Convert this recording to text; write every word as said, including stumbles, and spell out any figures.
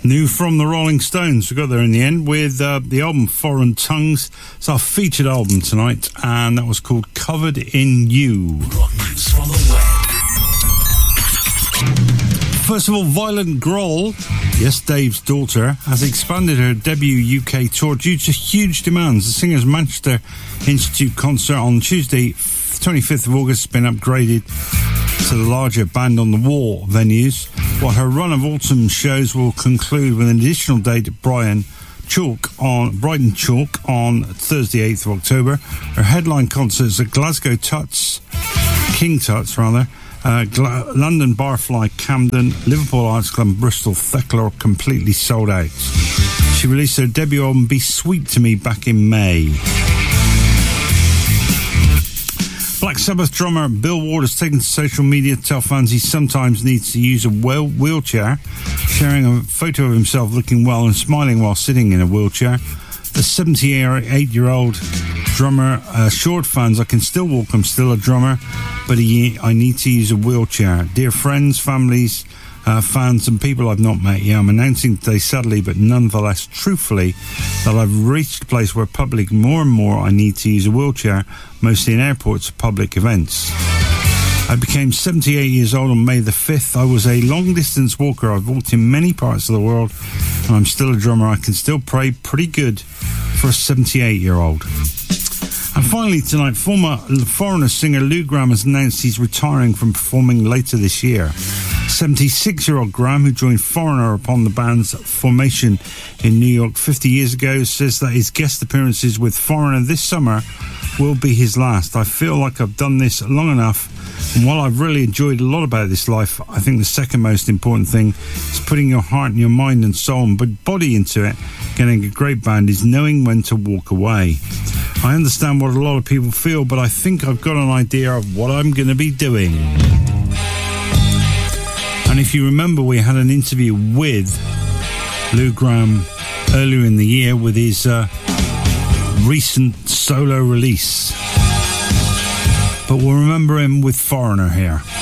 New from the Rolling Stones. We got there in the end with uh, the album Foreign Tongues. It's our featured album tonight, and that was called Covered in You. Rock news from the web. First of all, Violent Grohl, yes, Dave's daughter, has expanded her debut U K tour due to huge demands. The singer's Manchester Institute concert on Tuesday, twenty-fifth of August, has been upgraded to the larger Band on the Wall venues, while her run of autumn shows will conclude with an additional date at Brighton Chalk on Brighton Chalk on Thursday, eighth of October. Her headline concerts at Glasgow Tuts, King Tuts rather, uh, Gla- London Barfly, Camden, Liverpool Arts Club, and Bristol Thekla are completely sold out. She released her debut album Be Sweet to Me back in May. Black Sabbath drummer Bill Ward has taken to social media to tell fans he sometimes needs to use a wheelchair, sharing a photo of himself looking well and smiling while sitting in a wheelchair. The seventy-eight-year-old drummer assured fans, "I can still walk, I'm still a drummer, but he, I need to use a wheelchair. Dear friends, families, Uh, fans and people I've not met yet, I'm announcing today, sadly but nonetheless truthfully, that I've reached a place where public more and more I need to use a wheelchair, mostly in airports or public events. I became seventy-eight years old on May the fifth. I was a long-distance walker. I've walked in many parts of the world, and I'm still a drummer. I can still play pretty good for a seventy-eight-year-old. And finally tonight, former Foreigner singer Lou Gramm has announced he's retiring from performing later this year. seventy-six-year-old Graham, who joined Foreigner upon the band's formation in New York fifty years ago, says that his guest appearances with Foreigner this summer will be his last. I feel like I've done this long enough, and while I've really enjoyed a lot about this life, I think the second most important thing is putting your heart and your mind and soul and body into it. Getting a great band is knowing when to walk away. I understand what a lot of people feel, but I think I've got an idea of what I'm going to be doing. And if you remember, we had an interview with Lou Gramm earlier in the year with his uh, recent solo release. But we'll remember him with Foreigner here.